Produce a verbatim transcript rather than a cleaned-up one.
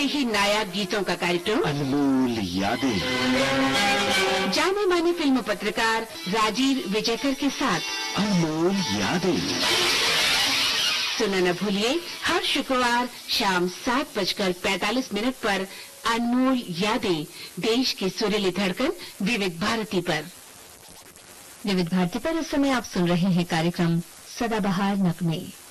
ही नायाब गीतों का कार्यक्रम अनमोल यादें, जाने माने फिल्म पत्रकार राजीव विजयकर के साथ अनमोल यादें। सुना न भूलिए हर शुक्रवार शाम सात बजकर पैंतालीस मिनट पर अनमोल यादें, देश की सुरीली धड़कन विविध भारती पर। विविध भारती पर इस समय आप सुन रहे हैं कार्यक्रम सदाबहार नगमे।